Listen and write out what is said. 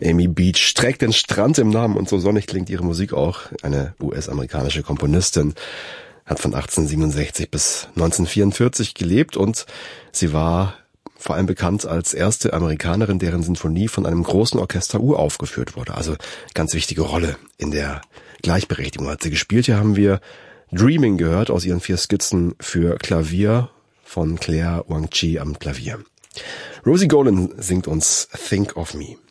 Amy Beach trägt den Strand im Namen und so sonnig klingt ihre Musik auch. Eine US-amerikanische Komponistin, hat von 1867 bis 1944 gelebt und sie war vor allem bekannt als erste Amerikanerin, deren Sinfonie von einem großen Orchester uraufgeführt wurde. Also ganz wichtige Rolle in der Gleichberechtigung hat sie gespielt. Hier haben wir Dreaming gehört aus ihren 4 Skizzen für Klavier von Claire Wang-Chi am Klavier. Rosie Golan singt uns Think of Me.